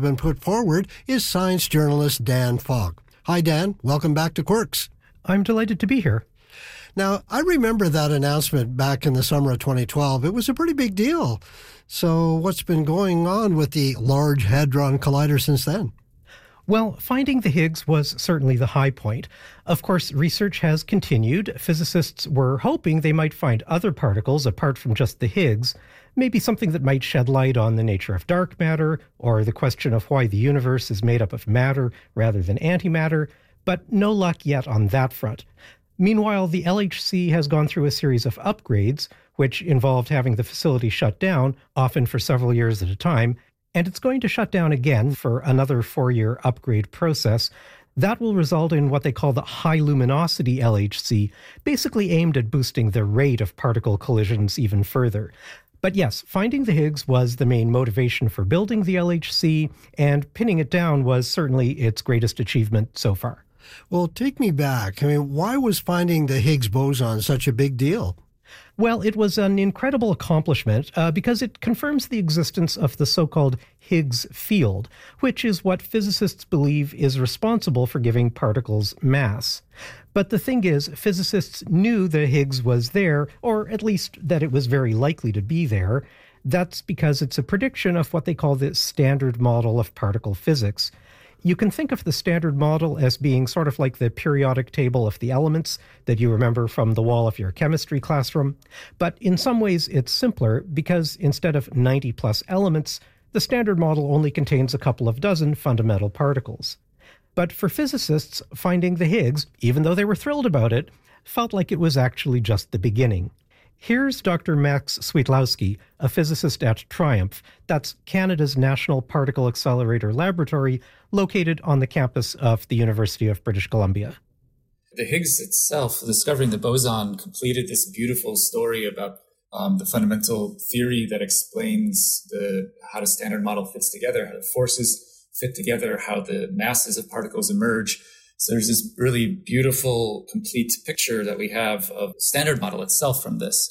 been put forward is science journalist Dan Falk. Hi, Dan. Welcome back to Quirks. I'm delighted to be here. Now, I remember that announcement back in the summer of 2012. It was a pretty big deal. So what's been going on with the Large Hadron Collider since then? Well, finding the Higgs was certainly the high point. Of course, research has continued. Physicists were hoping they might find other particles apart from just the Higgs, maybe something that might shed light on the nature of dark matter or the question of why the universe is made up of matter rather than antimatter, but no luck yet on that front. Meanwhile, the LHC has gone through a series of upgrades, which involved having the facility shut down, often for several years at a time, and it's going to shut down again for another 4-year upgrade process. That will result in what they call the high luminosity LHC, basically aimed at boosting the rate of particle collisions even further. But yes, finding the Higgs was the main motivation for building the LHC, and pinning it down was certainly its greatest achievement so far. Well, take me back. Why was finding the Higgs boson such a big deal? Well, it was an incredible accomplishment because it confirms the existence of the so-called Higgs field, which is what physicists believe is responsible for giving particles mass. But the thing is, physicists knew the Higgs was there, or at least that it was very likely to be there. That's because it's a prediction of what they call the Standard Model of particle physics. You can think of the Standard Model as being sort of like the periodic table of the elements that you remember from the wall of your chemistry classroom. But in some ways, it's simpler because instead of 90-plus elements, the Standard Model only contains a couple of dozen fundamental particles. But for physicists, finding the Higgs, even though they were thrilled about it, felt like it was actually just the beginning. Here's Dr. Max Swiatkowski, a physicist at TRIUMPH. That's Canada's National Particle Accelerator Laboratory, located on the campus of the University of British Columbia. The Higgs itself, discovering the boson, completed this beautiful story about the fundamental theory that explains how the Standard Model fits together, how the forces fit together, how the masses of particles emerge. So there's this really beautiful, complete picture that we have of the Standard Model itself from this.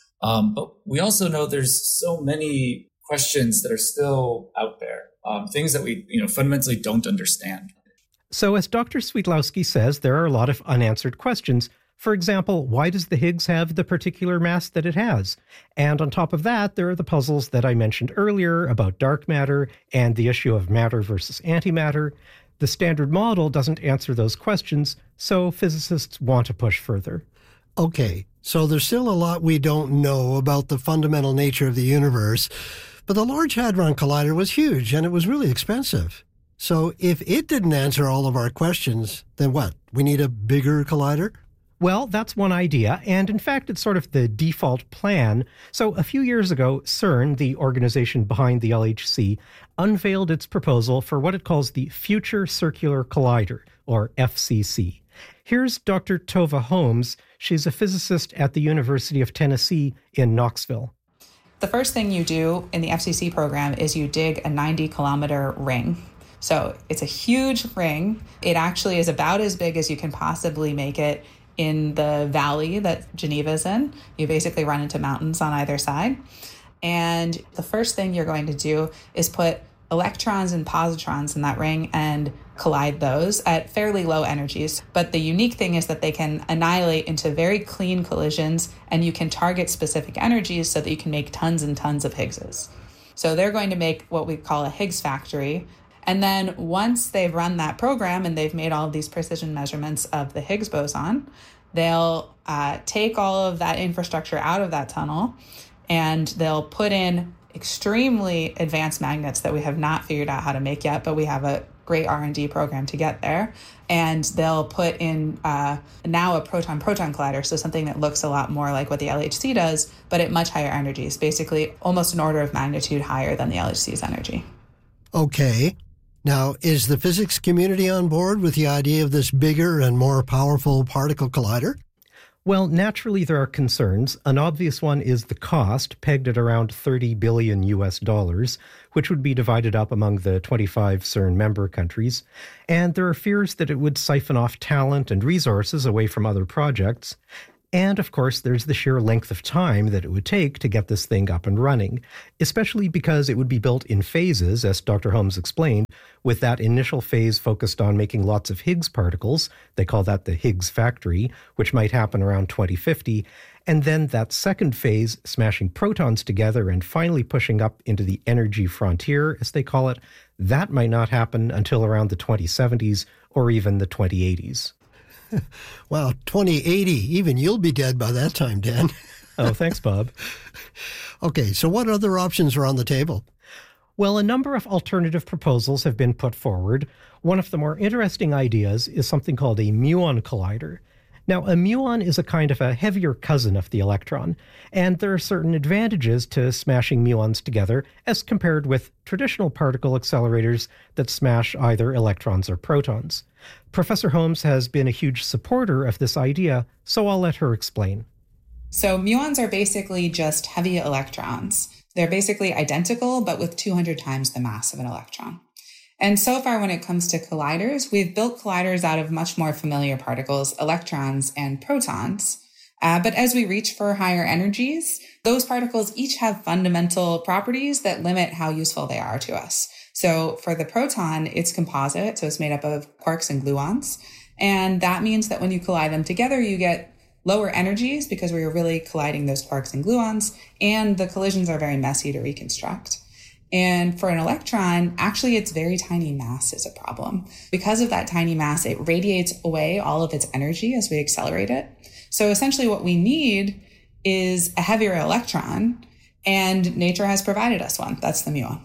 But we also know there's so many questions that are still out there, things that we fundamentally don't understand. So as Dr. Swiatkowski says, there are a lot of unanswered questions. For example, why does the Higgs have the particular mass that it has? And on top of that, there are the puzzles that I mentioned earlier about dark matter and the issue of matter versus antimatter. The Standard Model doesn't answer those questions, so physicists want to push further. Okay, so there's still a lot we don't know about the fundamental nature of the universe, but the Large Hadron Collider was huge and it was really expensive. So if it didn't answer all of our questions, then what? We need a bigger collider? Well, that's one idea, and in fact, it's sort of the default plan. So a few years ago, CERN, the organization behind the LHC, unveiled its proposal for what it calls the Future Circular Collider, or FCC. Here's Dr. Tova Holmes. She's a physicist at the University of Tennessee in Knoxville. The first thing you do in the FCC program is you dig a 90-kilometer ring. So it's a huge ring. It actually is about as big as you can possibly make it in the valley that Geneva's in. You basically run into mountains on either side. And the first thing you're going to do is put electrons and positrons in that ring and collide those at fairly low energies. But the unique thing is that they can annihilate into very clean collisions, and you can target specific energies so that you can make tons and tons of Higgses. So they're going to make what we call a Higgs factory. And then once they've run that program and they've made all of these precision measurements of the Higgs boson, they'll take all of that infrastructure out of that tunnel and they'll put in extremely advanced magnets that we have not figured out how to make yet, but we have a great R&D program to get there. And they'll put in now a proton-proton collider, so something that looks a lot more like what the LHC does, but at much higher energies, basically almost an order of magnitude higher than the LHC's energy. Okay. Now, is the physics community on board with the idea of this bigger and more powerful particle collider? Well, naturally, there are concerns. An obvious one is the cost, pegged at around $30 billion US, which would be divided up among the 25 CERN member countries. And there are fears that it would siphon off talent and resources away from other projects. And, of course, there's the sheer length of time that it would take to get this thing up and running, especially because it would be built in phases, as Dr. Holmes explained, with that initial phase focused on making lots of Higgs particles. They call that the Higgs factory, which might happen around 2050. And then that second phase, smashing protons together and finally pushing up into the energy frontier, as they call it, that might not happen until around the 2070s or even the 2080s. Wow, 2080, even you'll be dead by that time, Dan. Oh, thanks, Bob. Okay, so what other options are on the table? Well, a number of alternative proposals have been put forward. One of the more interesting ideas is something called a muon collider. Now, a muon is a kind of a heavier cousin of the electron, and there are certain advantages to smashing muons together as compared with traditional particle accelerators that smash either electrons or protons. Professor Holmes has been a huge supporter of this idea, so I'll let her explain. So muons are basically just heavy electrons. They're basically identical, but with 200 times the mass of an electron. And so far, when it comes to colliders, we've built colliders out of much more familiar particles, electrons and protons. But as we reach for higher energies, those particles each have fundamental properties that limit how useful they are to us. So for the proton, it's composite, so it's made up of quarks and gluons. And that means that when you collide them together, you get lower energies because we're really colliding those quarks and gluons, and the collisions are very messy to reconstruct. And for an electron, actually its very tiny mass is a problem. Because of that tiny mass, it radiates away all of its energy as we accelerate it. So essentially what we need is a heavier electron, and nature has provided us one. That's the muon.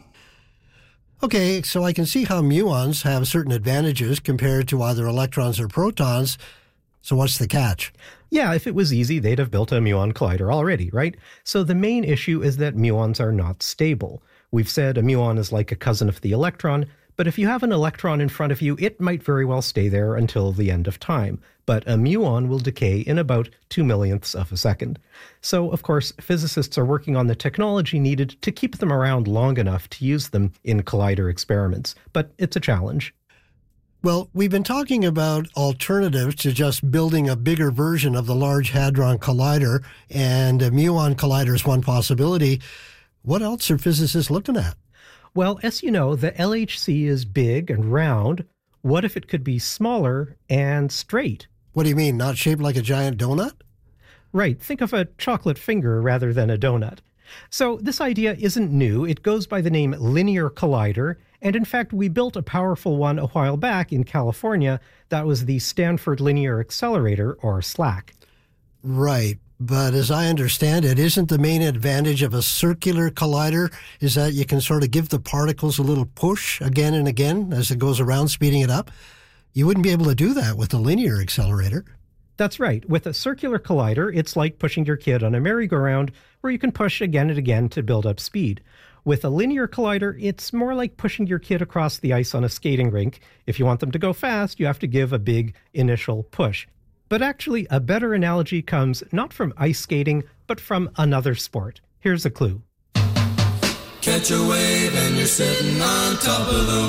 Okay, so I can see how muons have certain advantages compared to either electrons or protons. So what's the catch? Yeah, if it was easy, they'd have built a muon collider already, right? So the main issue is that muons are not stable. We've said a muon is like a cousin of the electron, but if you have an electron in front of you, it might very well stay there until the end of time. But a muon will decay in about 2/millionths of a second. So, of course, physicists are working on the technology needed to keep them around long enough to use them in collider experiments. But it's a challenge. Well, we've been talking about alternatives to just building a bigger version of the Large Hadron Collider, and a muon collider is one possibility. What else are physicists looking at? Well, as you know, the LHC is big and round. What if it could be smaller and straight? What do you mean, not shaped like a giant donut? Right, think of a chocolate finger rather than a donut. So this idea isn't new. It goes by the name Linear Collider, and in fact, we built a powerful one a while back in California. That was the Stanford Linear Accelerator, or SLAC. Right. But as I understand it, isn't the main advantage of a circular collider is that you can sort of give the particles a little push again and again as it goes around, speeding it up? You wouldn't be able to do that with a linear accelerator. That's right. With a circular collider, it's like pushing your kid on a merry-go-round where you can push again and again to build up speed. With a linear collider, it's more like pushing your kid across the ice on a skating rink. If you want them to go fast, you have to give a big initial push. But actually, a better analogy comes not from ice skating, but from another sport. Here's a clue. Catch a wave and you're sitting on top of the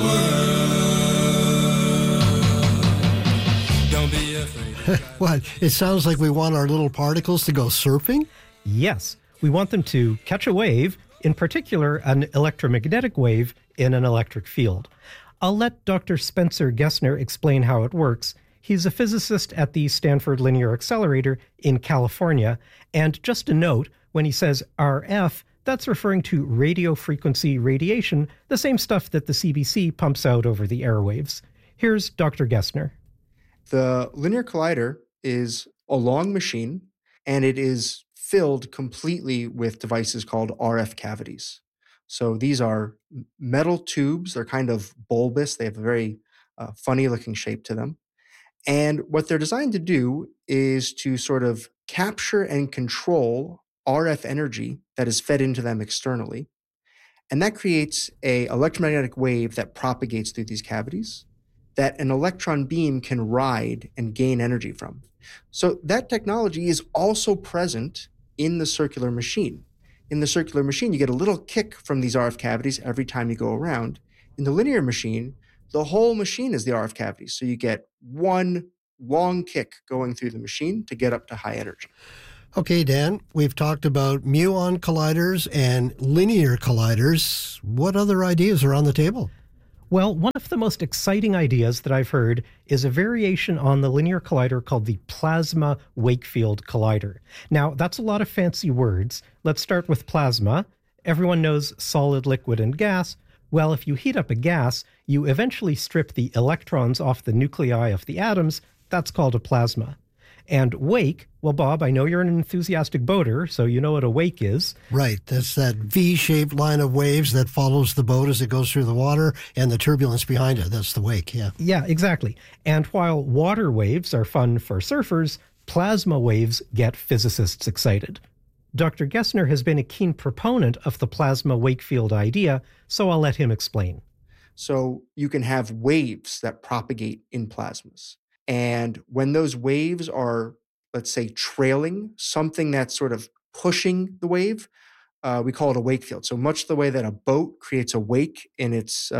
world. Don't be afraid. What? It sounds like we want our little particles to go surfing? Yes, we want them to catch a wave, in particular an electromagnetic wave in an electric field. I'll let Dr. Spencer Gessner explain how it works. He's a physicist at the Stanford Linear Accelerator in California. And just a note, when he says RF, that's referring to radio frequency radiation, the same stuff that the CBC pumps out over the airwaves. Here's Dr. Gessner. The Linear Collider is a long machine, and it is filled completely with devices called RF cavities. So these are metal tubes. They're kind of bulbous. They have a very funny-looking shape to them. And what they're designed to do is to sort of capture and control RF energy that is fed into them externally. And that creates an electromagnetic wave that propagates through these cavities that an electron beam can ride and gain energy from. So that technology is also present in the circular machine. In the circular machine, you get a little kick from these RF cavities every time you go around. In the linear machine, the whole machine is the RF cavities. So you get one long kick going through the machine to get up to high energy. Okay, Dan, we've talked about muon colliders and linear colliders. What other ideas are on the table? Well, one of the most exciting ideas that I've heard is a variation on the linear collider called the Plasma Wakefield Collider. Now, that's a lot of fancy words. Let's start with plasma. Everyone knows solid, liquid, and gas. Well, if you heat up a gas, you eventually strip the electrons off the nuclei of the atoms. That's called a plasma. And wake, well, Bob, I know you're an enthusiastic boater, so you know what a wake is. Right. That's that V-shaped line of waves that follows the boat as it goes through the water and the turbulence behind it. That's the wake, yeah. Yeah, exactly. And while water waves are fun for surfers, plasma waves get physicists excited. Dr. Gessner has been a keen proponent of the plasma Wakefield idea, so I'll let him explain. So you can have waves that propagate in plasmas. And when those waves are, let's say, trailing something that's sort of pushing the wave, we call it a wake field. So much the way that a boat creates a wake in its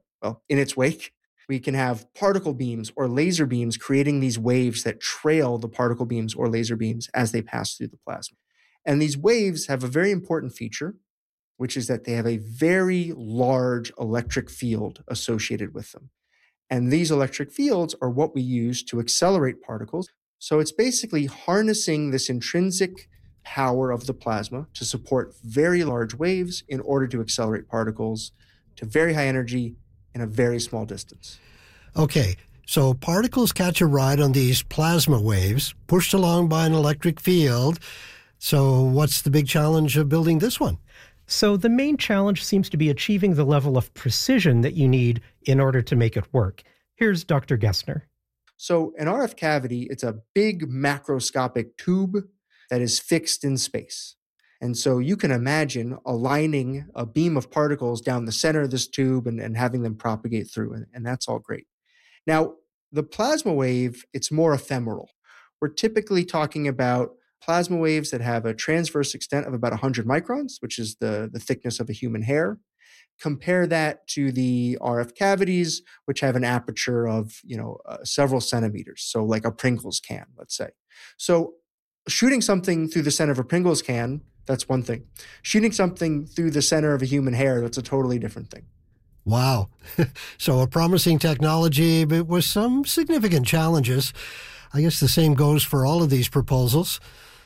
wake, we can have particle beams or laser beams creating these waves that trail the particle beams or laser beams as they pass through the plasma. And these waves have a very important feature, which is that they have a very large electric field associated with them. And these electric fields are what we use to accelerate particles. So it's basically harnessing this intrinsic power of the plasma to support very large waves in order to accelerate particles to very high energy in a very small distance. Okay, so particles catch a ride on these plasma waves, pushed along by an electric field. So what's the big challenge of building this one? So the main challenge seems to be achieving the level of precision that you need in order to make it work. Here's Dr. Gessner. So an RF cavity, it's a big macroscopic tube that is fixed in space. And so you can imagine aligning a beam of particles down the center of this tube and having them propagate through, and that's all great. Now, the plasma wave, it's more ephemeral. We're typically talking about plasma waves that have a transverse extent of about 100 microns, which is the thickness of a human hair. Compare that to the RF cavities, which have an aperture of, several centimeters. So like a Pringles can, let's say. So shooting something through the center of a Pringles can, that's one thing. Shooting something through the center of a human hair, that's a totally different thing. Wow. So a promising technology, but with some significant challenges. I guess the same goes for all of these proposals.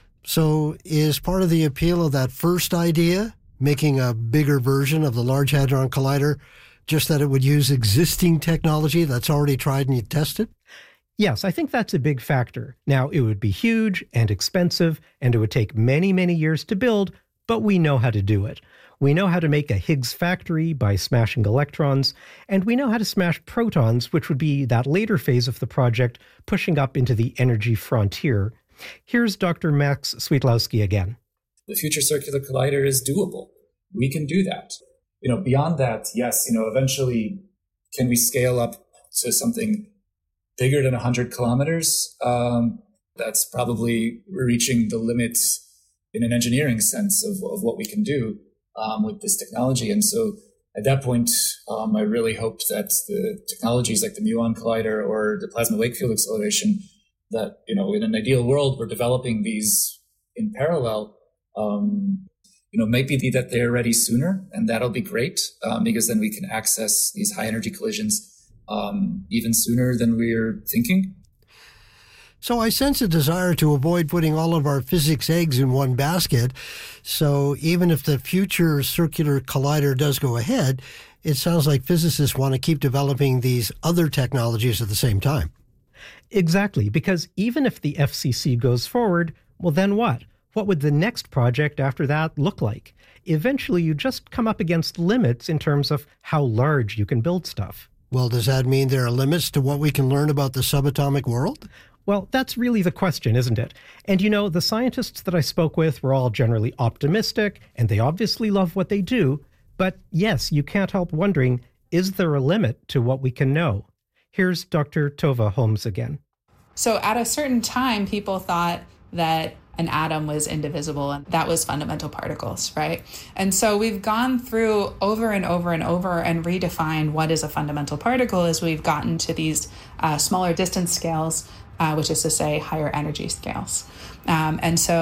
So is part of the appeal of that first idea, making a bigger version of the Large Hadron Collider, just that it would use existing technology that's already tried and tested? Yes, I think that's a big factor. Now, it would be huge and expensive, and it would take many, many years to build, but we know how to do it. We know how to make a Higgs factory by smashing electrons, and we know how to smash protons, which would be that later phase of the project, pushing up into the energy frontier. Here's Dr. Max Swiatkowski again. The Future Circular Collider is doable. We can do that. Beyond that, yes, eventually, can we scale up to something bigger than 100 kilometers? That's probably reaching the limits in an engineering sense of what we can do with this technology. And so at that point, I really hoped that the technologies like the Muon Collider or the Plasma Wakefield Acceleration, that, in an ideal world, we're developing these in parallel, maybe that they're ready sooner, and that'll be great because then we can access these high energy collisions even sooner than we're thinking. So I sense a desire to avoid putting all of our physics eggs in one basket. So even if the Future Circular Collider does go ahead, it sounds like physicists want to keep developing these other technologies at the same time. Exactly, because even if the FCC goes forward, well, then what? What would the next project after that look like? Eventually, you just come up against limits in terms of how large you can build stuff. Well, does that mean there are limits to what we can learn about the subatomic world? Well, that's really the question, isn't it? And the scientists that I spoke with were all generally optimistic, and they obviously love what they do. But yes, you can't help wondering, is there a limit to what we can know? Here's Dr. Tova Holmes again. So at a certain time, people thought that an atom was indivisible, and that was fundamental particles, right? And so we've gone through over and over and over and redefined what is a fundamental particle as we've gotten to these smaller distance scales, which is to say higher energy scales. And so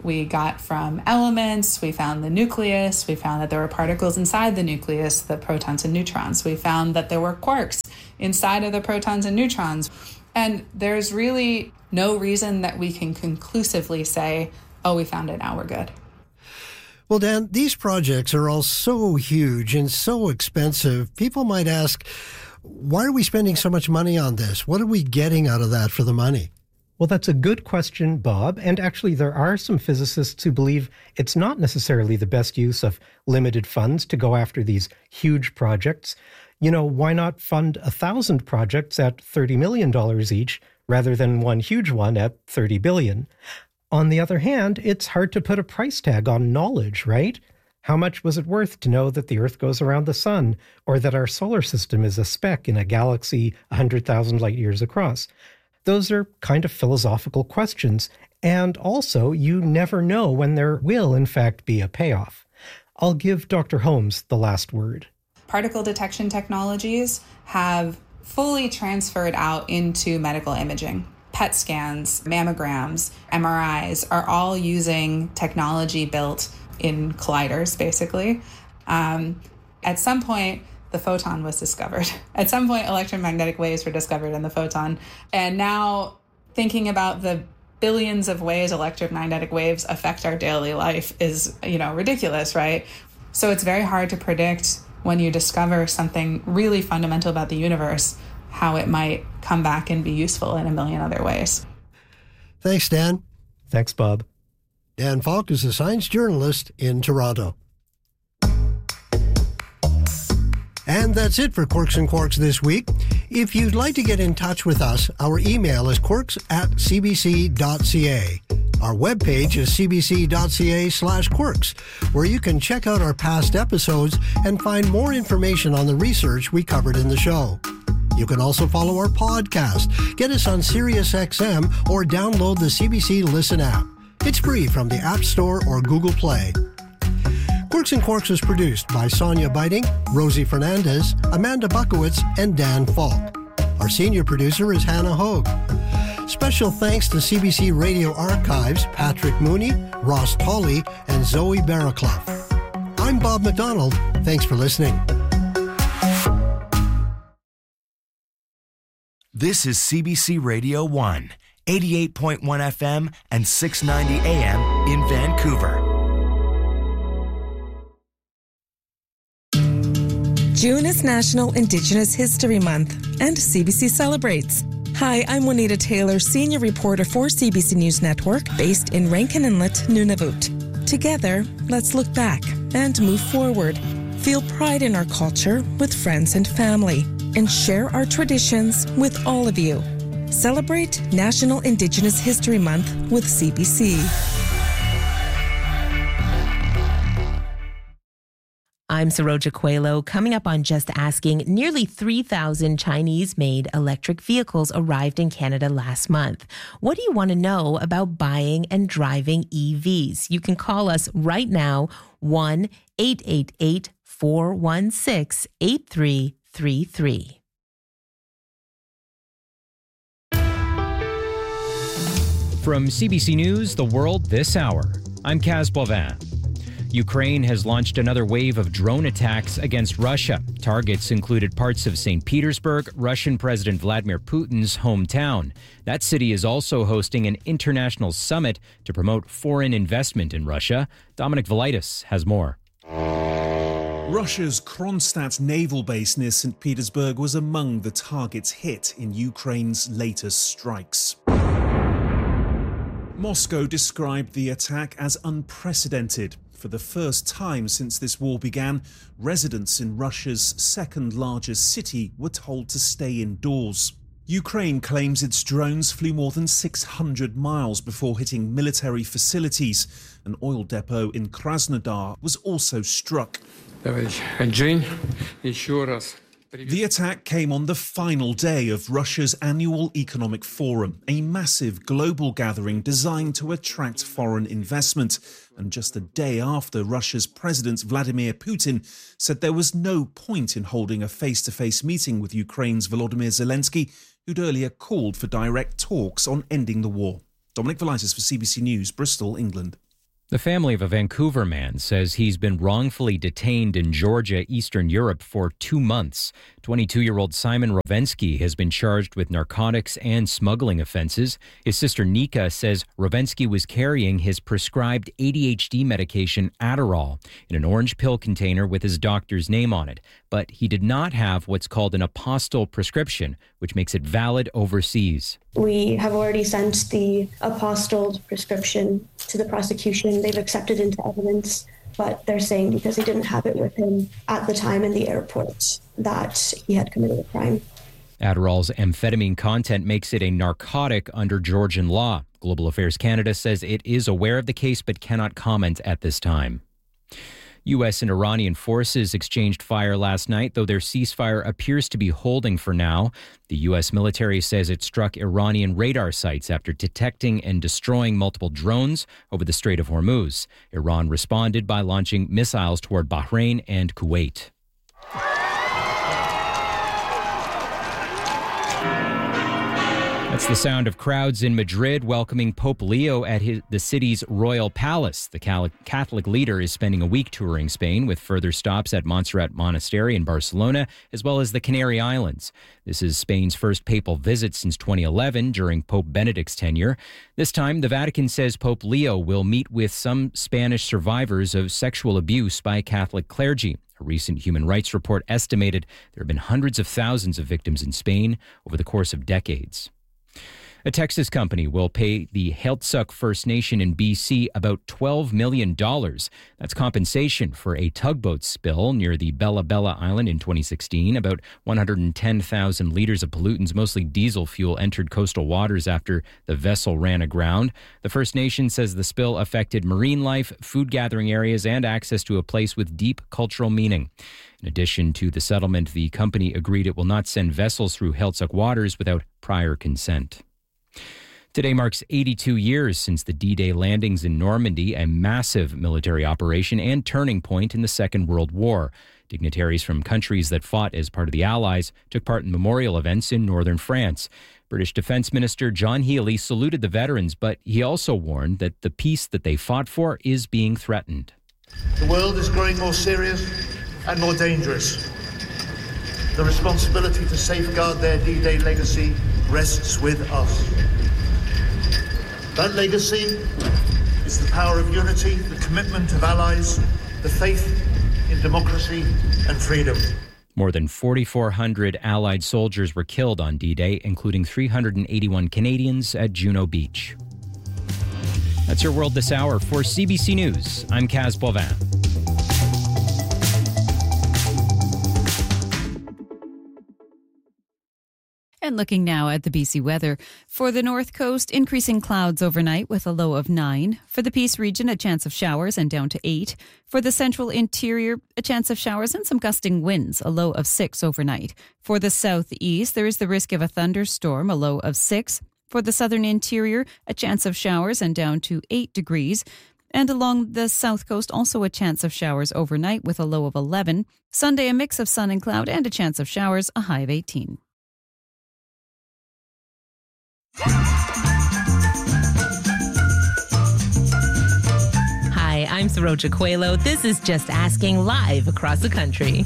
we got from elements. We found the nucleus. We found that there were particles inside the nucleus, the protons and neutrons. We found that there were quarks inside of the protons and neutrons. And there's really no reason that we can conclusively say, oh, we found it, now we're good. Well, Dan, these projects are all so huge and so expensive. People might ask, why are we spending so much money on this? What are we getting out of that for the money? Well, that's a good question, Bob. And actually, there are some physicists who believe it's not necessarily the best use of limited funds to go after these huge projects. You know, why not fund 1,000 projects at $30 million each rather than one huge one at $30 billion? On the other hand, it's hard to put a price tag on knowledge, right? How much was it worth to know that the Earth goes around the sun, or that our solar system is a speck in a galaxy 100,000 light years across? Those are kind of philosophical questions, and also you never know when there will, in fact, be a payoff. I'll give Dr. Holmes the last word. Particle detection technologies have fully transferred out into medical imaging. PET scans, mammograms, MRIs are all using technology built in colliders, basically. At some point, the photon was discovered. At some point, electromagnetic waves were discovered in the photon. And now thinking about the billions of ways electromagnetic waves affect our daily life is, ridiculous, right? So it's very hard to predict when you discover something really fundamental about the universe, how it might come back and be useful in a million other ways. Thanks, Dan. Thanks, Bob. Dan Falk is a science journalist in Toronto. And that's it for Quirks and Quarks this week. If you'd like to get in touch with us, our email is quirks@cbc.ca. Our webpage is cbc.ca/quirks, where you can check out our past episodes and find more information on the research we covered in the show. You can also follow our podcast, get us on SiriusXM, or download the CBC Listen app. It's free from the App Store or Google Play. Quirks and Quarks is produced by Sonia Biting, Rosie Fernandez, Amanda Buckowitz, and Dan Falk. Our senior producer is Hannah Hogue. Special thanks to CBC Radio Archives, Patrick Mooney, Ross Tolley, and Zoe Barraclough. I'm Bob McDonald. Thanks for listening. This is CBC Radio 1, 88.1 FM and 690 AM in Vancouver. June is National Indigenous History Month, and CBC celebrates. Hi, I'm Juanita Taylor, senior reporter for CBC News Network, based in Rankin Inlet, Nunavut. Together, let's look back and move forward. Feel pride in our culture with friends and family, and share our traditions with all of you. Celebrate National Indigenous History Month with CBC. I'm Saroja Coelho. Coming up on Just Asking, nearly 3,000 Chinese-made electric vehicles arrived in Canada last month. What do you want to know about buying and driving EVs? You can call us right now, 1-888-416-8333. From CBC News, The World This Hour, I'm Kaz Bovin. Ukraine has launched another wave of drone attacks against Russia. Targets included parts of St. Petersburg, Russian President Vladimir Putin's hometown. That city is also hosting an international summit to promote foreign investment in Russia. Dominic Velitis has more. Russia's Kronstadt naval base near St. Petersburg was among the targets hit in Ukraine's latest strikes. Moscow described the attack as unprecedented. For the first time since this war began, residents in Russia's second largest city were told to stay indoors. Ukraine claims its drones flew more than 600 miles before hitting military facilities. An oil depot in Krasnodar was also struck. The attack came on the final day of Russia's annual economic forum, a massive global gathering designed to attract foreign investment, and just a day after Russia's President Vladimir Putin said there was no point in holding a face-to-face meeting with Ukraine's Volodymyr Zelensky, who'd earlier called for direct talks on ending the war. Dominic Velitis for CBC News, Bristol, England. The family of a Vancouver man says he's been wrongfully detained in Georgia, Eastern Europe, for 2 months. 22-year-old Simon Rovensky has been charged with narcotics and smuggling offenses. His sister Nika says Rovensky was carrying his prescribed ADHD medication Adderall in an orange pill container with his doctor's name on it. But he did not have what's called an apostille prescription, which makes it valid overseas. We have already sent the apostilled prescription to the prosecution. They've accepted into evidence, but they're saying because he didn't have it with him at the time in the airport that he had committed a crime. Adderall's amphetamine content makes it a narcotic under Georgian law. Global Affairs Canada says it is aware of the case but cannot comment at this time. U.S. and Iranian forces exchanged fire last night, though their ceasefire appears to be holding for now. The U.S. military says it struck Iranian radar sites after detecting and destroying multiple drones over the Strait of Hormuz. Iran responded by launching missiles toward Bahrain and Kuwait. That's the sound of crowds in Madrid welcoming Pope Leo at the city's royal palace. The Catholic leader is spending a week touring Spain with further stops at Montserrat Monastery in Barcelona, as well as the Canary Islands. This is Spain's first papal visit since 2011 during Pope Benedict's tenure. This time, the Vatican says Pope Leo will meet with some Spanish survivors of sexual abuse by Catholic clergy. A recent human rights report estimated there have been hundreds of thousands of victims in Spain over the course of decades. A Texas company will pay the Heiltsuk First Nation in BC about $12 million. That's compensation for a tugboat spill near the Bella Bella Island in 2016. About 110,000 liters of pollutants, mostly diesel fuel, entered coastal waters after the vessel ran aground. The First Nation says the spill affected marine life, food gathering areas, and access to a place with deep cultural meaning. In addition to the settlement, the company agreed it will not send vessels through Heiltsuk waters without prior consent. Today marks 82 years since the D-Day landings in Normandy, a massive military operation and turning point in the Second World War. Dignitaries from countries that fought as part of the Allies took part in memorial events in northern France. British Defense Minister John Healey saluted the veterans, but he also warned that the peace that they fought for is being threatened. The world is growing more serious and more dangerous. The responsibility to safeguard their D-Day legacy rests with us. That legacy is the power of unity, the commitment of allies, the faith in democracy and freedom. More than 4,400 Allied soldiers were killed on D-Day, including 381 Canadians at Juno Beach. That's your World This Hour. For CBC News, I'm Kaz Boivin. And looking now at the BC weather. For the North Coast, increasing clouds overnight with a low of 9. For the Peace region, a chance of showers and down to 8. For the central interior, a chance of showers and some gusting winds, a low of 6 overnight. For the southeast, there is the risk of a thunderstorm, a low of 6. For the southern interior, a chance of showers and down to 8 degrees. And along the south coast, also a chance of showers overnight with a low of 11. Sunday, a mix of sun and cloud and a chance of showers, a high of 18. Hi, I'm Saroja Coelho. This is Just Asking live across the country.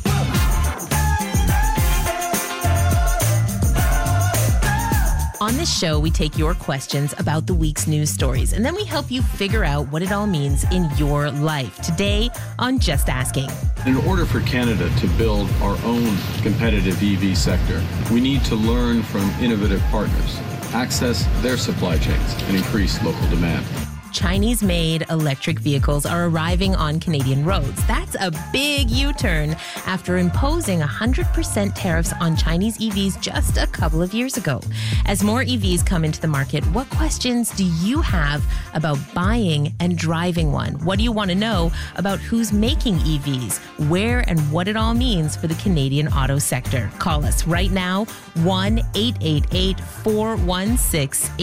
On this show, we take your questions about the week's news stories, and then we help you figure out what it all means in your life. Today on Just Asking. In order for Canada to build our own competitive EV sector, we need to learn from innovative partners, access their supply chains, and increase local demand. Chinese-made electric vehicles are arriving on Canadian roads. That's a big U-turn after imposing 100% tariffs on Chinese EVs just a couple of years ago. As more EVs come into the market, what questions do you have about buying and driving one? What do you want to know about who's making EVs, where and what it all means for the Canadian auto sector? Call us right now,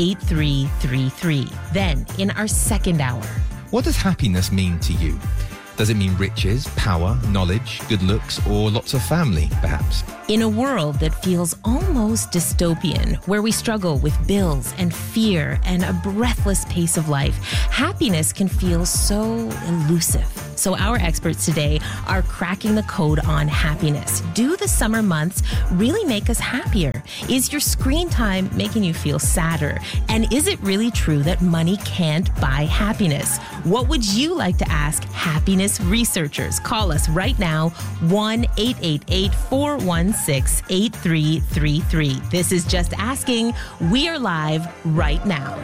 1-888-416-8333. Then, in our second hour. What does happiness mean to you? Does it mean riches, power, knowledge, good looks, or lots of family, perhaps? In a world that feels almost dystopian, where we struggle with bills and fear and a breathless pace of life, happiness can feel so elusive. So our experts today are cracking the code on happiness. Do the summer months really make us happier? Is your screen time making you feel sadder? And is it really true that money can't buy happiness? What would you like to ask happiness researchers? Call us right now, 1-888-416-8333. This is Just Asking. We are live right now.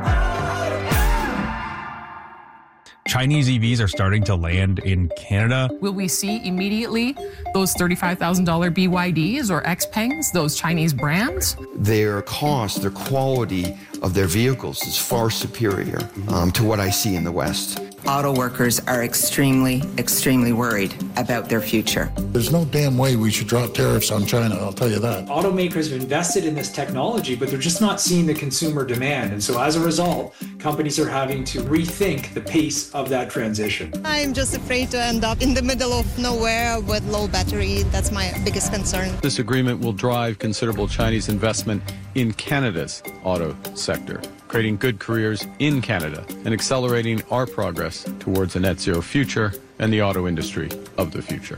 Chinese EVs are starting to land in Canada. Will we see immediately those $35,000 BYDs or XPengs, those Chinese brands? Their cost, their quality of their vehicles is far superior to what I see in the West. Auto workers are extremely, extremely worried about their future. There's no damn way we should drop tariffs on China, I'll tell you that. Automakers have invested in this technology, but they're just not seeing the consumer demand. And so as a result, companies are having to rethink the pace of that transition. I'm just afraid to end up in the middle of nowhere with low battery. That's my biggest concern. This agreement will drive considerable Chinese investment in Canada's auto sector, creating good careers in Canada and accelerating our progress towards a net zero future and the auto industry of the future.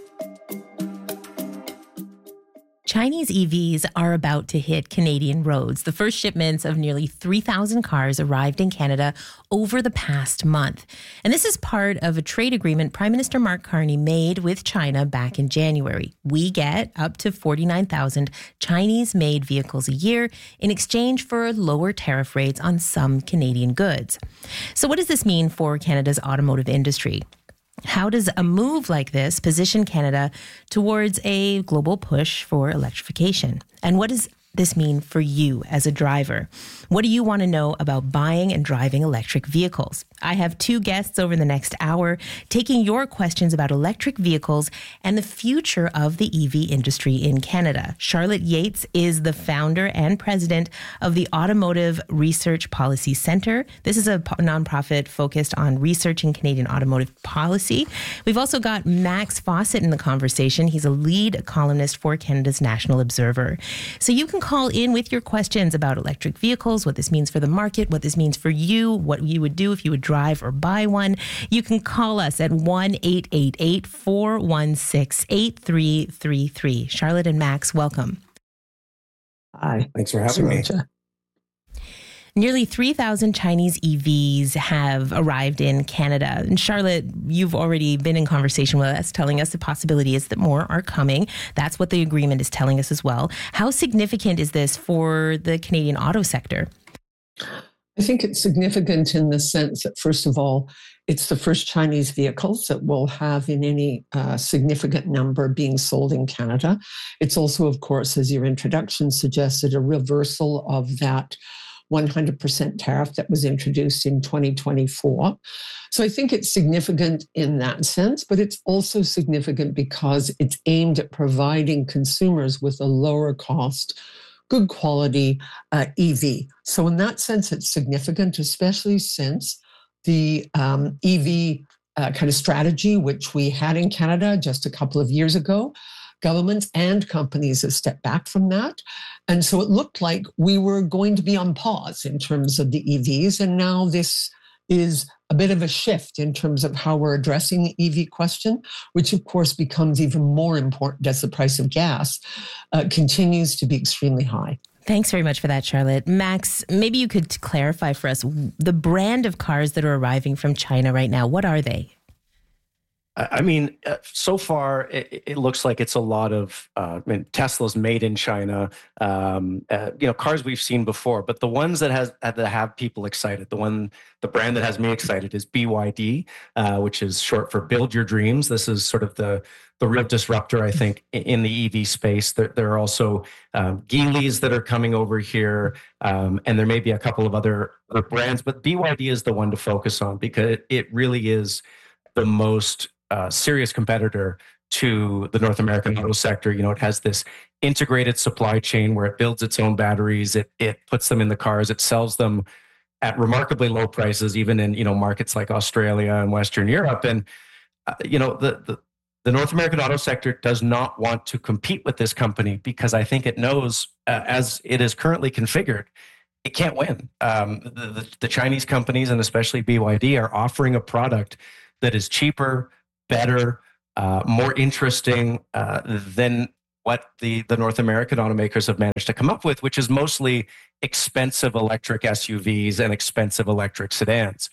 Chinese EVs are about to hit Canadian roads. The first shipments of nearly 3,000 cars arrived in Canada over the past month. And this is part of a trade agreement Prime Minister Mark Carney made with China back in January. We get up to 49,000 Chinese-made vehicles a year in exchange for lower tariff rates on some Canadian goods. So what does this mean for Canada's automotive industry? How does a move like this position Canada towards a global push for electrification? And what does this mean for you as a driver? What do you want to know about buying and driving electric vehicles? I have two guests over the next hour taking your questions about electric vehicles and the future of the EV industry in Canada. Charlotte Yates is the founder and president of the Automotive Research Policy Centre. This is a nonprofit focused on researching Canadian automotive policy. We've also got Max Fawcett in the conversation. He's a lead columnist for Canada's National Observer. So you can call in with your questions about electric vehicles, what this means for the market, what this means for you, what you would do if you would drive or buy one. You can call us at 1-888-416-8333. Charlotte and Max, welcome. Hi. Thanks for having me. Nearly 3,000 Chinese EVs have arrived in Canada. And Charlotte, you've already been in conversation with us, telling us the possibility is that more are coming. That's what the agreement is telling us as well. How significant is this for the Canadian auto sector? I think it's significant in the sense that, first of all, it's the first Chinese vehicles that we'll have in any significant number being sold in Canada. It's also, of course, as your introduction suggested, a reversal of that 100% tariff that was introduced in 2024. So I think it's significant in that sense, but it's also significant because it's aimed at providing consumers with a lower cost, good quality EV. So in that sense, it's significant, especially since the EV kind of strategy, which we had in Canada just a couple of years ago, governments and companies have stepped back from that. And so it looked like we were going to be on pause in terms of the EVs. And now this is a bit of a shift in terms of how we're addressing the EV question, which of course becomes even more important as the price of gas continues to be extremely high. Thanks very much for that, Charlotte. Max, maybe you could clarify for us the brand of cars that are arriving from China right now. What are they? I mean, so far, it looks like it's a lot of Tesla's made in China, cars we've seen before. But the ones that have people excited, the brand that has me excited is BYD, which is short for Build Your Dreams. This is sort of the real disruptor, I think, in the EV space. There are also Geelys that are coming over here, and there may be a couple of other brands. But BYD is the one to focus on because it really is the most serious competitor to the North American auto sector. You know, it has this integrated supply chain where it builds its own batteries, it puts them in the cars, it sells them at remarkably low prices, even in, markets like Australia and Western Europe. And the North American auto sector does not want to compete with this company because I think it knows, as it is currently configured, it can't win. The Chinese companies, and especially BYD, are offering a product that is cheaper, better, more interesting than what the North American automakers have managed to come up with, which is mostly expensive electric SUVs and expensive electric sedans.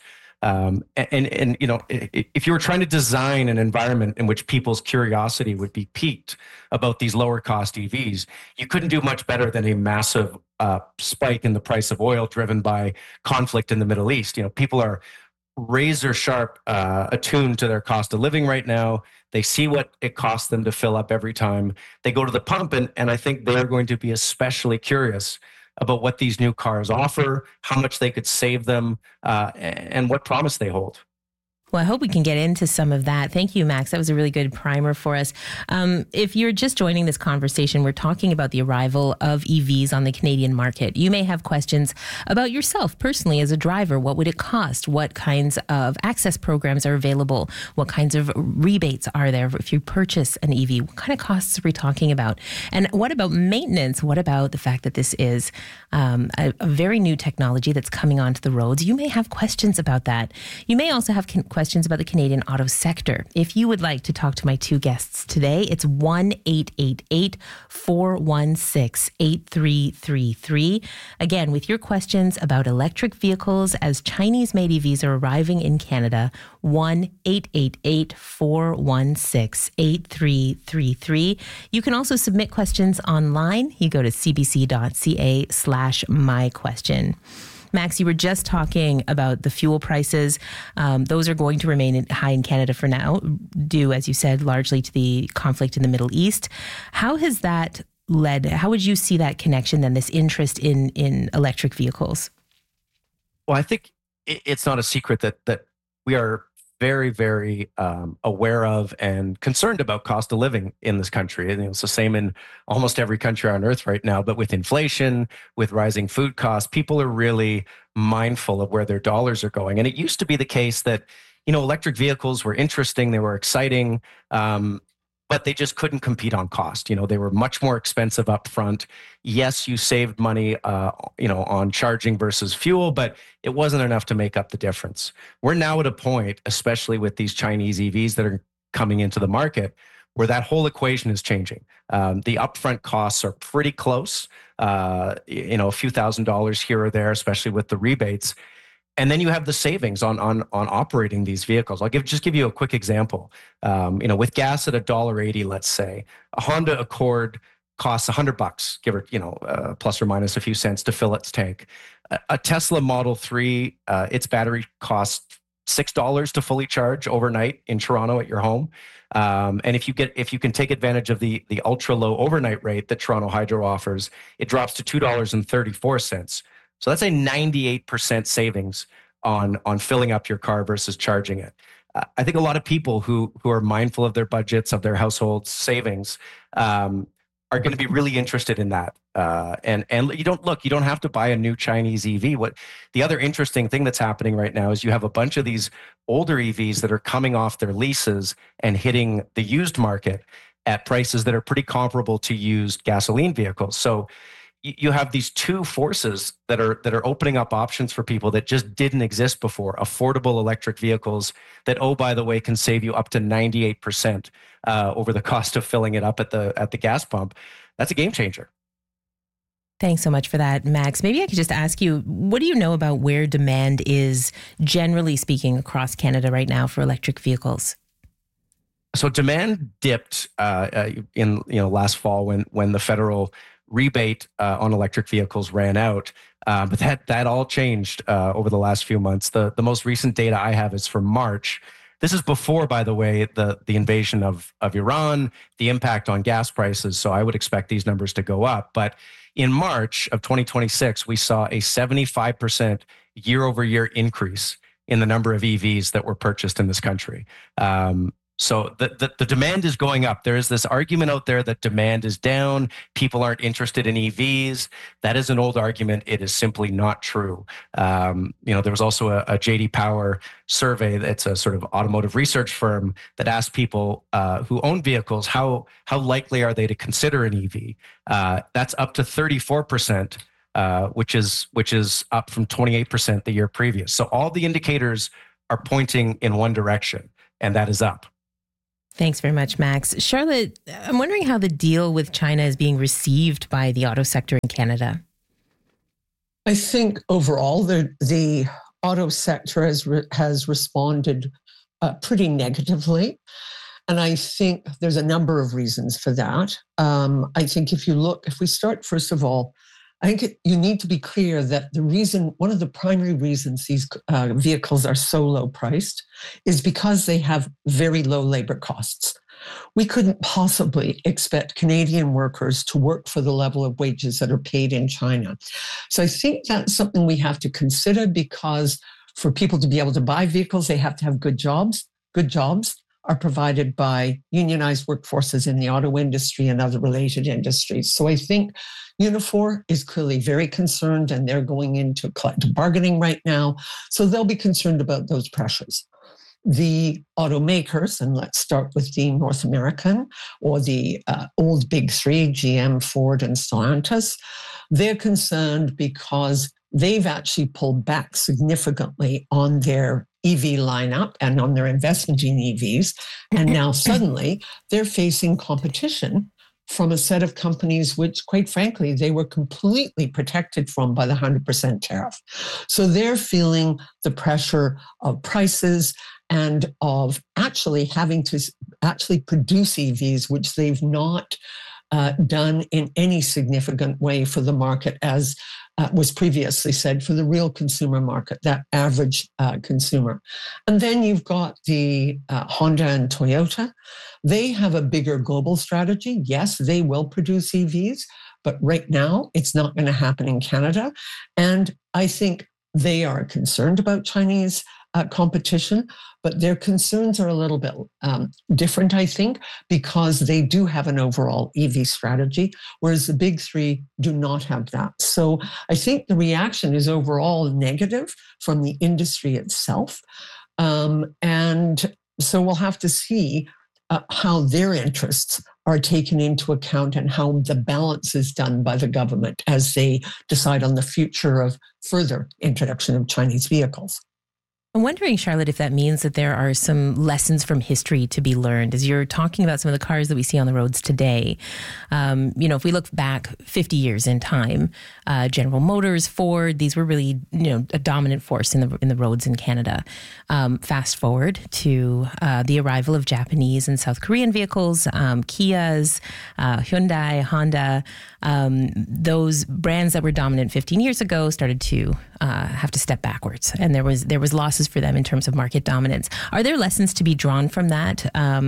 If you were trying to design an environment in which people's curiosity would be piqued about these lower cost EVs, you couldn't do much better than a massive spike in the price of oil driven by conflict in the Middle East. People are razor sharp attuned to their cost of living right now. They see what it costs them to fill up every time they go to the pump. And I think they're going to be especially curious about what these new cars offer, how much they could save them, and what promise they hold. Well, I hope we can get into some of that. Thank you, Max. That was a really good primer for us. If you're just joining this conversation, we're talking about the arrival of EVs on the Canadian market. You may have questions about yourself personally as a driver. What would it cost? What kinds of access programs are available? What kinds of rebates are there if you purchase an EV? What kind of costs are we talking about? And what about maintenance? What about the fact that this is a very new technology that's coming onto the roads? You may have questions about that. You may also have questions about the Canadian auto sector. If you would like to talk to my two guests today, it's 1-888-416-8333. Again, with your questions about electric vehicles as Chinese-made EVs are arriving in Canada, 1-888-416-8333. You can also submit questions online. You go to cbc.ca/myquestion. Max, you were just talking about the fuel prices. Those are going to remain high in Canada for now, due, as you said, largely to the conflict in the Middle East. How has that led? How would you see that connection then, this interest in electric vehicles? Well, I think it's not a secret that we are very, very aware of and concerned about cost of living in this country. And it's the same in almost every country on earth right now, but with inflation, with rising food costs, people are really mindful of where their dollars are going. And it used to be the case that, electric vehicles were interesting, they were exciting, but they just couldn't compete on cost. They were much more expensive up front. Yes, you saved money, on charging versus fuel, but it wasn't enough to make up the difference. We're now at a point, especially with these Chinese EVs that are coming into the market, where that whole equation is changing. The upfront costs are pretty close, a few $1,000s here or there, especially with the rebates. And then you have the savings on operating these vehicles. I'll give you a quick example. With gas at $1.80, let's say, a Honda Accord costs $100, give or plus or minus a few cents to fill its tank. A Tesla Model 3, its battery costs $6 to fully charge overnight in Toronto at your home. And if you can take advantage of the ultra low overnight rate that Toronto Hydro offers, it drops to $2.34. So that's a 98% savings on filling up your car versus charging it. I think a lot of people who are mindful of their budgets, of their household savings, are going to be really interested in that. And you don't have to buy a new Chinese EV. What the other interesting thing that's happening right now is you have a bunch of these older EVs that are coming off their leases and hitting the used market at prices that are pretty comparable to used gasoline vehicles. So you have these two forces that are opening up options for people that just didn't exist before. Affordable electric vehicles that, oh, by the way, can save you up to 98% over the cost of filling it up at the gas pump. That's a game changer. Thanks so much for that, Max. Maybe I could just ask you, what do you know about where demand is, generally speaking, across Canada right now for electric vehicles? So demand dipped in last fall when the federal rebate on electric vehicles ran out. But that all changed over the last few months. The most recent data I have is for March. This is before, by the way, the invasion of Iran, the impact on gas prices. So I would expect these numbers to go up. But in March of 2026, we saw a 75% year-over-year increase in the number of EVs that were purchased in this country. So the demand is going up. There is this argument out there that demand is down. People aren't interested in EVs. That is an old argument. It is simply not true. There was also a J.D. Power survey that's a sort of automotive research firm that asked people who own vehicles, how likely are they to consider an EV? That's up to 34%. Which is up from 28% the year previous. So all the indicators are pointing in one direction, and that is up. Thanks very much, Max. Charlotte, I'm wondering how the deal with China is being received by the auto sector in Canada. I think overall the auto sector has responded pretty negatively. And I think there's a number of reasons for that. I think if we start, first of all, I think you need to be clear that one of the primary reasons these vehicles are so low priced is because they have very low labor costs. We couldn't possibly expect Canadian workers to work for the level of wages that are paid in China. So I think that's something we have to consider, because for people to be able to buy vehicles, they have to have good jobs. Good jobs are provided by unionized workforces in the auto industry and other related industries. So I think Unifor is clearly very concerned, and they're going into collective bargaining right now. So they'll be concerned about those pressures. The automakers, and let's start with the North American or the old big three, GM, Ford, and Stellantis, they're concerned because they've actually pulled back significantly on their EV lineup and on their investment in EVs. And now suddenly they're facing competition from a set of companies which, quite frankly, they were completely protected from by the 100% tariff. So they're feeling the pressure of prices and of actually having to actually produce EVs, which they've not done in any significant way for the market, as was previously said, for the real consumer market, that average consumer. And then you've got the Honda and Toyota. They have a bigger global strategy. Yes, they will produce EVs, but right now it's not going to happen in Canada. And I think they are concerned about Chinese competition, but their concerns are a little bit different, I think, because they do have an overall EV strategy, whereas the big three do not have that. So I think the reaction is overall negative from the industry itself. And so we'll have to see how their interests are taken into account and how the balance is done by the government as they decide on the future of further introduction of Chinese vehicles. I'm wondering, Charlotte, if that means that there are some lessons from history to be learned as you're talking about some of the cars that we see on the roads today. If we look back 50 years in time, General Motors, Ford, these were really, a dominant force in the roads in Canada. Fast forward to the arrival of Japanese and South Korean vehicles, Kias, Hyundai, Honda, those brands that were dominant 15 years ago started to have to step backwards, and there was losses for them in terms of market dominance. Are there lessons to be drawn from that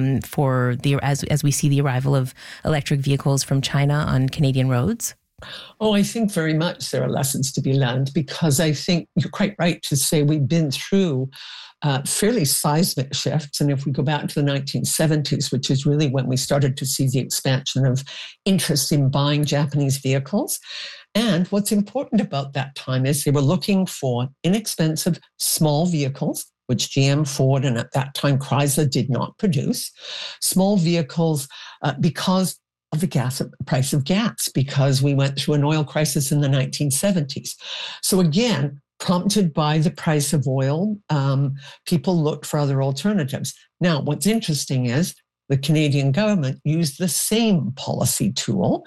as we see the arrival of electric vehicles from China on Canadian roads? Oh, I think very much there are lessons to be learned, because I think you're quite right to say we've been through fairly seismic shifts. And if we go back to the 1970s, which is really when we started to see the expansion of interest in buying Japanese vehicles. And what's important about that time is they were looking for inexpensive small vehicles, which GM, Ford, and at that time Chrysler did not produce. Small vehicles because of the price of gas, because we went through an oil crisis in the 1970s. So again, prompted by the price of oil, people looked for other alternatives. Now, what's interesting is the Canadian government used the same policy tool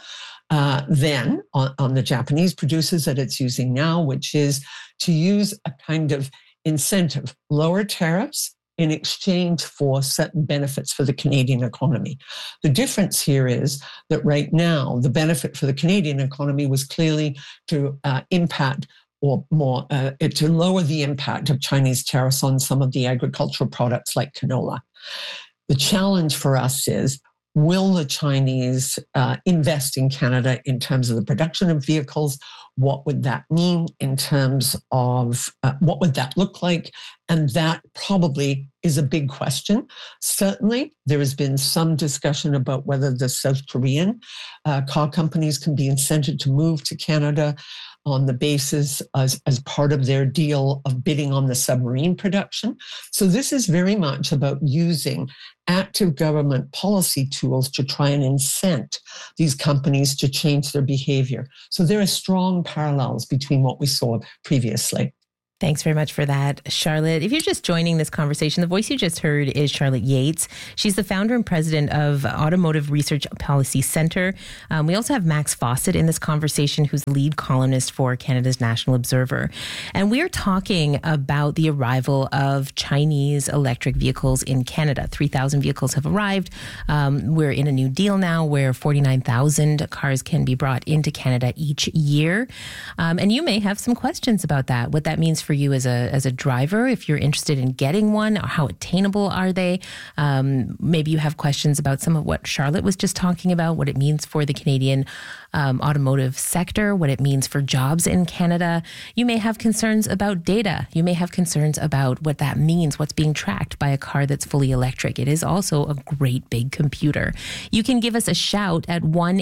then on the Japanese producers that it's using now, which is to use a kind of incentive, lower tariffs in exchange for certain benefits for the Canadian economy. The difference here is that right now, the benefit for the Canadian economy was clearly to impact or more to lower the impact of Chinese tariffs on some of the agricultural products like canola. The challenge for us is will the Chinese invest in Canada in terms of the production of vehicles? What would that mean in terms of what would that look like? And that probably is a big question. Certainly, there has been some discussion about whether the South Korean car companies can be incented to move to Canada on the basis as part of their deal of bidding on the submarine production. So this is very much about using active government policy tools to try and incent these companies to change their behavior. So there are strong parallels between what we saw previously. Thanks very much for that, Charlotte. If you're just joining this conversation, the voice you just heard is Charlotte Yates. She's the founder and president of Automotive Research Policy Center. We also have Max Fawcett in this conversation, who's lead columnist for Canada's National Observer. And we're talking about the arrival of Chinese electric vehicles in Canada. 3,000 vehicles have arrived. We're in a new deal now where 49,000 cars can be brought into Canada each year. And you may have some questions about that, what that means for you as a driver, if you're interested in getting one, or how attainable are they? Maybe you have questions about some of what Charlotte was just talking about, what it means for the Canadian automotive sector, what it means for jobs in Canada. You may have concerns about data. You may have concerns about what that means, what's being tracked by a car that's fully electric. It is also a great big computer. You can give us a shout at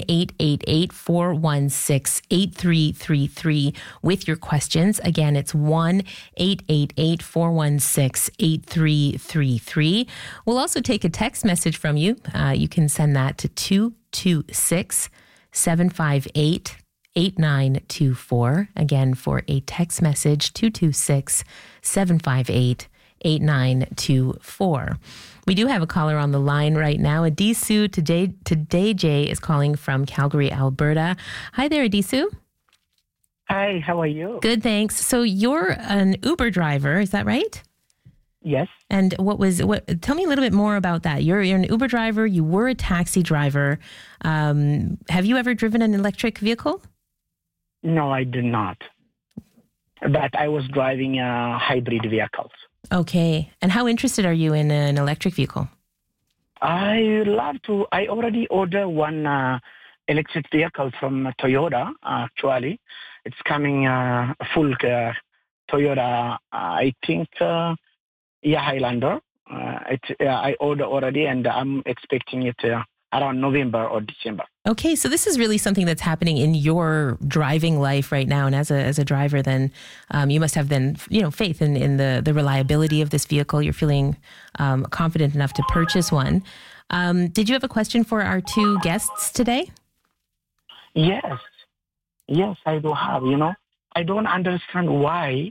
1-888-416-8333 with your questions. Again, it's 1-888-416-8333. We'll also take a text message from you. You can send that to 226-758-8924. Again, for a text message, 226-758-8924. We do have a caller on the line right now. Adisu Today Jay is calling from Calgary, Alberta. Hi there, Adisu. Hi, how are you? Good, thanks. So you're an Uber driver, is that right? Yes. And tell me a little bit more about that. You're an Uber driver, you were a taxi driver. Have you ever driven an electric vehicle? No, I did not. But I was driving hybrid vehicles. Okay. And how interested are you in an electric vehicle? I already ordered one electric vehicle from Toyota, actually. It's coming full Toyota, I think, Highlander. I ordered already, and I'm expecting it around November or December. Okay, so this is really something that's happening in your driving life right now. And as a driver, then you must have then faith in the reliability of this vehicle. You're feeling confident enough to purchase one. Did you have a question for our two guests today? Yes, I do have. I don't understand why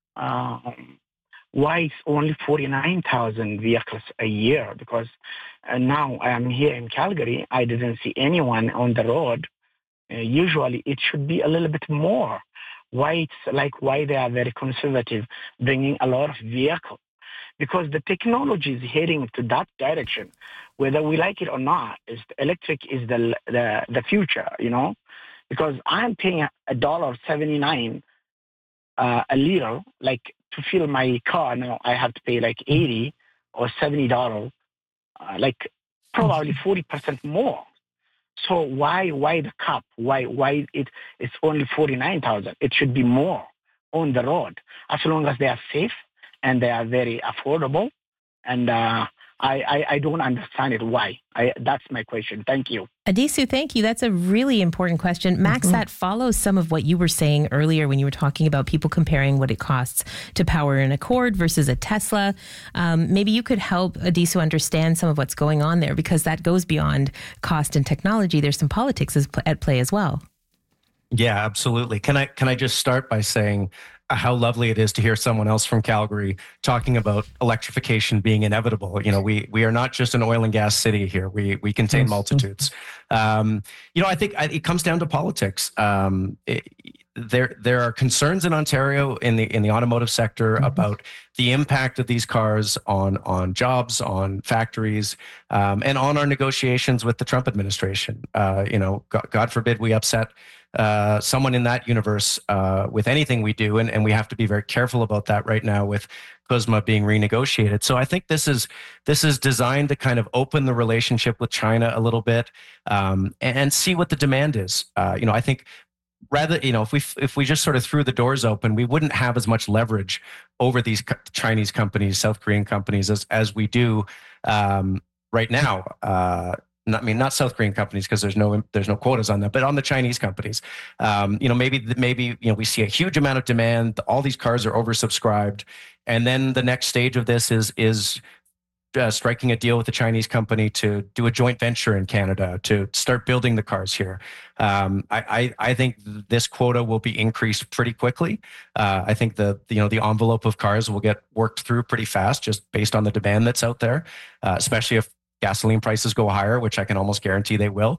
it's only 49,000 vehicles a year, because now I am here in Calgary. I didn't see anyone on the road. Usually it should be a little bit more. Why they are very conservative, bringing a lot of vehicles? Because the technology is heading to that direction, whether we like it or not. Electric is the future, because I'm paying $1.79 a liter, to fill my car. Now I have to pay $80 or $70, probably 40% more. So why the cap? Why it's only 49,000? It should be more on the road, as long as they are safe and they are very affordable. And I don't understand it. Why? That's my question. Thank you. Adisu, thank you. That's a really important question. Max, that follows some of what you were saying earlier when you were talking about people comparing what it costs to power an Accord versus a Tesla. Maybe you could help Adisu understand some of what's going on there, because that goes beyond cost and technology. There's some politics at play as well. Yeah, absolutely. Can I just start by saying how lovely it is to hear someone else from Calgary talking about electrification being inevitable. We are not just an oil and gas city here. We contain multitudes. I think it comes down to politics. there are concerns in Ontario in the automotive sector about the impact of these cars on jobs, on factories, and on our negotiations with the Trump administration. God forbid we upset someone in that universe with anything we do, and we have to be very careful about that right now with CUSMA being renegotiated. So I think this is designed to kind of open the relationship with China a little bit, and see what the demand is. I think rather, if we just sort of threw the doors open, we wouldn't have as much leverage over these Chinese companies, South Korean companies as we do right now. Not South Korean companies, because there's no quotas on that, but on the Chinese companies. Maybe we see a huge amount of demand. All these cars are oversubscribed, and then the next stage of this is striking a deal with the Chinese company to do a joint venture in Canada to start building the cars here. I think this quota will be increased pretty quickly. I think the envelope of cars will get worked through pretty fast, just based on the demand that's out there, especially if gasoline prices go higher, which I can almost guarantee they will.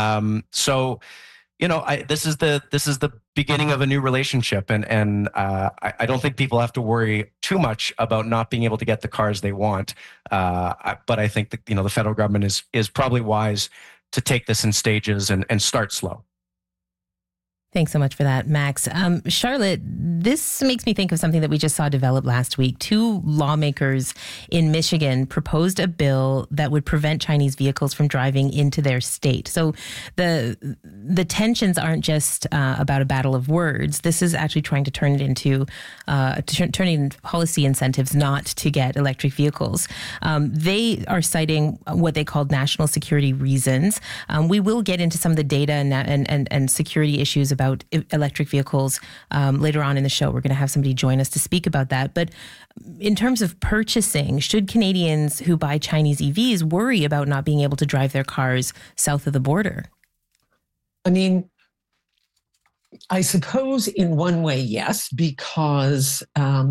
This is the beginning of a new relationship, and I don't think people have to worry too much about not being able to get the cars they want. But I think that the federal government is probably wise to take this in stages and start slow. Thanks so much for that, Max. Charlotte, this makes me think of something that we just saw develop last week. 2 lawmakers in Michigan proposed a bill that would prevent Chinese vehicles from driving into their state. So the tensions aren't just about a battle of words. This is actually trying to turn it into turning policy incentives not to get electric vehicles. They are citing what they called national security reasons. We will get into some of the data and security issues about electric vehicles later on in the show. We're going to have somebody join us to speak about that. But in terms of purchasing, should Canadians who buy Chinese EVs worry about not being able to drive their cars south of the border? I mean, I suppose in one way, yes, because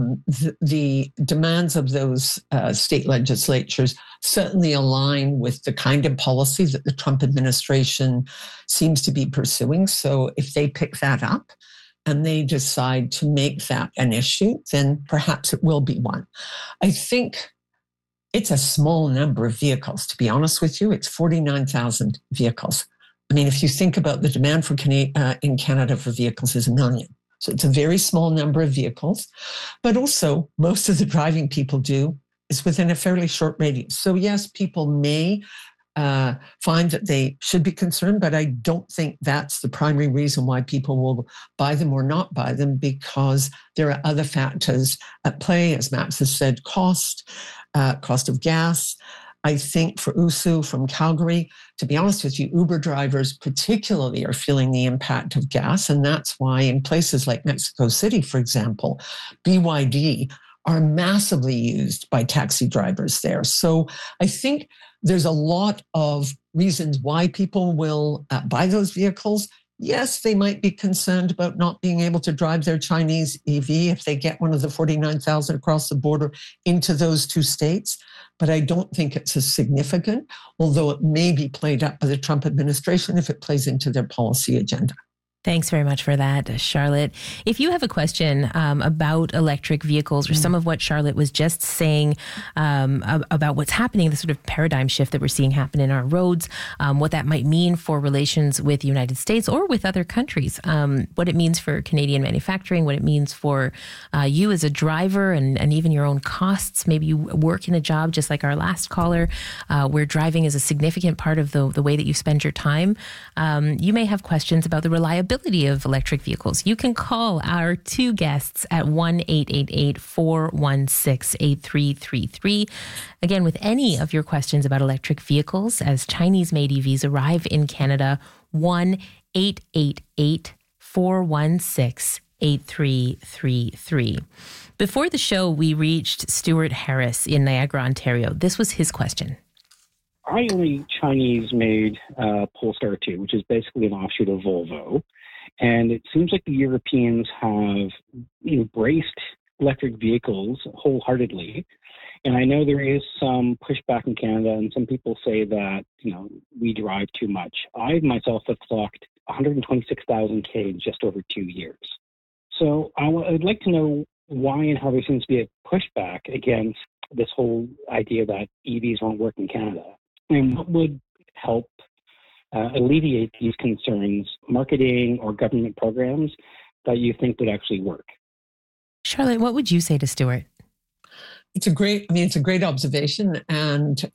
the demands of those state legislatures certainly align with the kind of policy that the Trump administration seems to be pursuing. So if they pick that up and they decide to make that an issue, then perhaps it will be one. I think it's a small number of vehicles, to be honest with you. It's 49,000 vehicles. I mean, if you think about the demand for in Canada for vehicles is 1 million. So it's a very small number of vehicles, but also most of the driving people do is within a fairly short radius. So yes, people may find that they should be concerned, but I don't think that's the primary reason why people will buy them or not buy them, because there are other factors at play, as Max has said, cost of gas. I think for Usu from Calgary, to be honest with you, Uber drivers particularly are feeling the impact of gas. And that's why in places like Mexico City, for example, BYD are massively used by taxi drivers there. So I think there's a lot of reasons why people will buy those vehicles. Yes, they might be concerned about not being able to drive their Chinese EV if they get one of the 49,000 across the border into those 2 states. But I don't think it's as significant, although it may be played up by the Trump administration if it plays into their policy agenda. Thanks very much for that, Charlotte. If you have a question about electric vehicles or some of what Charlotte was just saying about what's happening, the sort of paradigm shift that we're seeing happen in our roads, what that might mean for relations with the United States or with other countries, what it means for Canadian manufacturing, what it means for you as a driver and even your own costs. Maybe you work in a job just like our last caller where driving is a significant part of the way that you spend your time. You may have questions about the reliability of electric vehicles. You can call our 2 guests at 1-888-416-8333. Again, with any of your questions about electric vehicles as Chinese-made EVs arrive in Canada, 1-888-416-8333. Before the show, we reached Stuart Harris in Niagara, Ontario. This was his question. I own a Chinese-made Polestar 2, which is basically an offshoot of Volvo. And it seems like the Europeans have embraced electric vehicles wholeheartedly. And I know there is some pushback in Canada, and some people say that, we drive too much. I myself have clocked 126,000 K in just over 2 years. So I'd like to know why and how there seems to be a pushback against this whole idea that EVs won't work in Canada. And what would help alleviate these concerns, marketing or government programs that you think would actually work? Charlotte, what would you say to Stuart? It's a great observation. And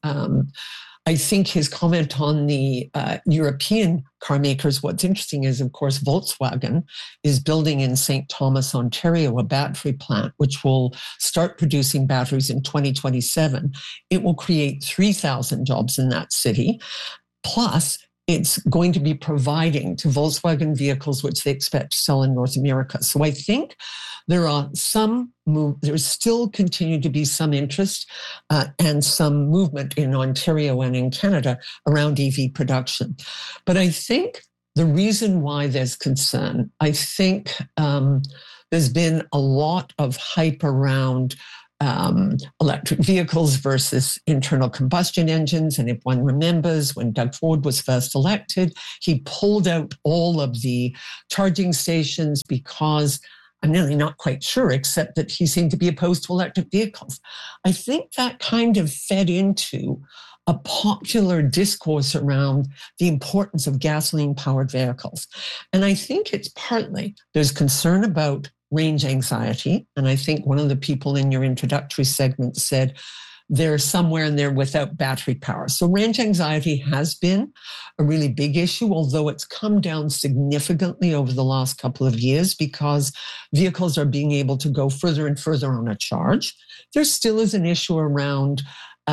I think his comment on the European car makers, what's interesting is, of course, Volkswagen is building in St. Thomas, Ontario, a battery plant, which will start producing batteries in 2027. It will create 3,000 jobs in that city. Plus, it's going to be providing to Volkswagen vehicles, which they expect to sell in North America. So I think there's still continue to be some interest and some movement in Ontario and in Canada around EV production. But I think the reason why there's concern, I think there's been a lot of hype around electric vehicles versus internal combustion engines. And if one remembers, when Doug Ford was first elected, he pulled out all of the charging stations because I'm really not quite sure, except that he seemed to be opposed to electric vehicles. I think that kind of fed into a popular discourse around the importance of gasoline-powered vehicles. And I think it's partly there's concern about range anxiety. And I think one of the people in your introductory segment said they're somewhere in there without battery power. So range anxiety has been a really big issue, although it's come down significantly over the last couple of years because vehicles are being able to go further and further on a charge. There still is an issue around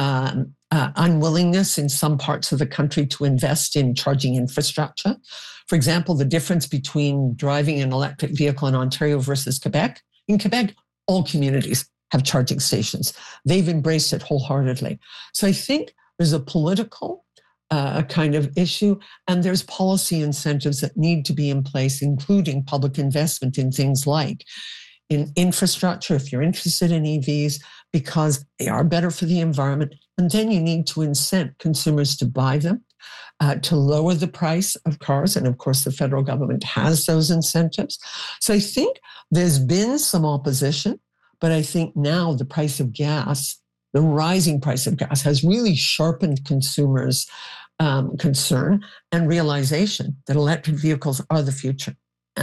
unwillingness in some parts of the country to invest in charging infrastructure. For example, the difference between driving an electric vehicle in Ontario versus Quebec. In Quebec, all communities have charging stations. They've embraced it wholeheartedly. So I think there's a political kind of issue, and there's policy incentives that need to be in place, including public investment in things like in infrastructure, if you're interested in EVs, because they are better for the environment. And then you need to incent consumers to buy them, to lower the price of cars. And of course, the federal government has those incentives. So I think there's been some opposition, but I think now the price of gas, the rising price of gas, has really sharpened consumers' concern and realization that electric vehicles are the future.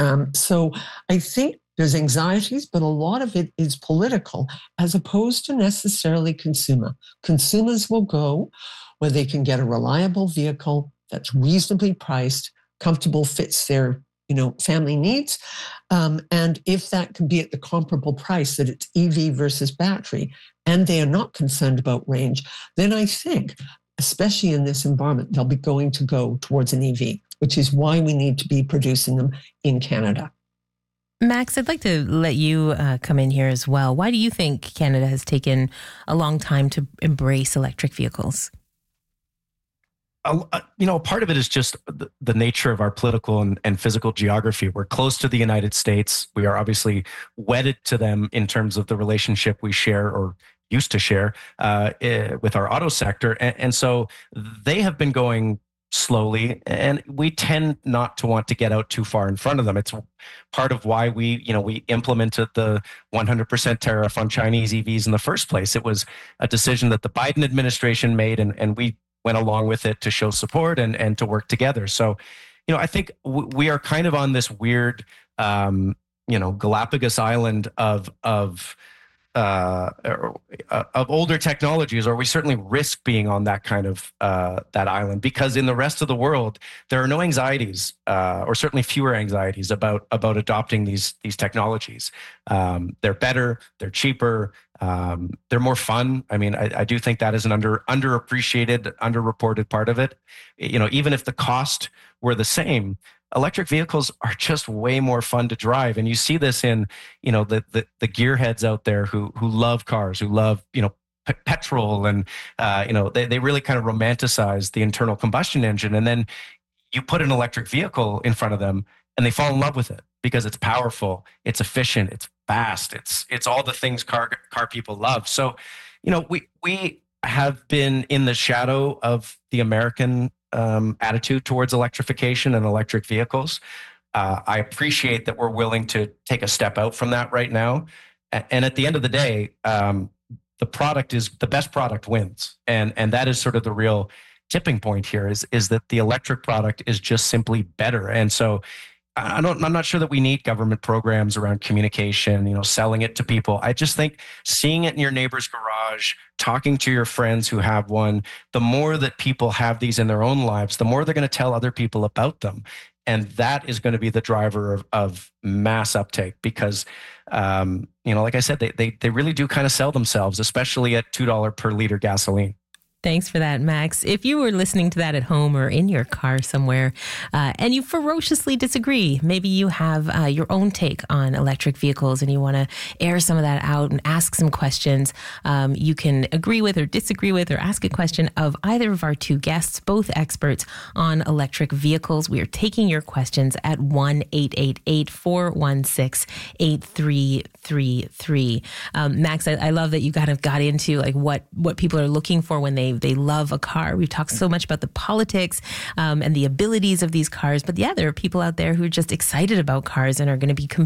So I think there's anxieties, but a lot of it is political as opposed to necessarily consumer. Consumers will go where they can get a reliable vehicle that's reasonably priced, comfortable, fits their family needs. And if that can be at the comparable price that it's EV versus battery, and they are not concerned about range, then I think, especially in this environment, they'll be going to go towards an EV, which is why we need to be producing them in Canada. Max, I'd like to let you come in here as well. Why do you think Canada has taken a long time to embrace electric vehicles? Part of it is just the nature of our political and physical geography. We're close to the United States. We are obviously wedded to them in terms of the relationship we share or used to share with our auto sector. And so they have been going slowly, and we tend not to want to get out too far in front of them. It's part of why we implemented the 100% tariff on Chinese EVs in the first place. It was a decision that the Biden administration made, and we went along with it to show support and to work together. So, I think we are kind of on this weird, Galapagos island of older technologies, or we certainly risk being on that kind of that island, because in the rest of the world there are no anxieties, or certainly fewer anxieties about adopting these technologies. They're better, they're cheaper, they're more fun. I mean, I do think that is an underappreciated, underreported part of it. Even if the cost were the same, electric vehicles are just way more fun to drive. And you see this in, the gearheads out there who love cars, who love, petrol, and, they really kind of romanticize the internal combustion engine. And then you put an electric vehicle in front of them and they fall in love with it because it's powerful, it's efficient, it's fast, it's all the things car people love. So, we have been in the shadow of the American attitude towards electrification and electric vehicles. I appreciate that we're willing to take a step out from that right now. And at the end of the day, the best product wins. And that is sort of the real tipping point here is that the electric product is just simply better. And so I'm not sure that we need government programs around communication, selling it to people. I just think seeing it in your neighbor's garage, talking to your friends who have one, the more that people have these in their own lives, the more they're going to tell other people about them. And that is going to be the driver of mass uptake because, like I said, they really do kind of sell themselves, especially at $2 per liter gasoline. Thanks for that, Max. If you were listening to that at home or in your car somewhere and you ferociously disagree, maybe you have your own take on electric vehicles and you want to air some of that out and ask some questions, you can agree with or disagree with or ask a question of either of our two guests, both experts on electric vehicles. We are taking your questions at 1-888-416-8333. Max, I love that you kind of got into like what people are looking for when they love a car. We've talked so much about the politics and the abilities of these cars, but yeah, there are people out there who are just excited about cars and are going to be